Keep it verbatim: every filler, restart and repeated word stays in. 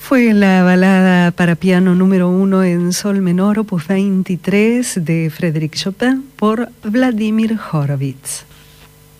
Fue la balada para piano número uno en sol menor, opus veintitrés, de Frédéric Chopin por Vladimir Horowitz.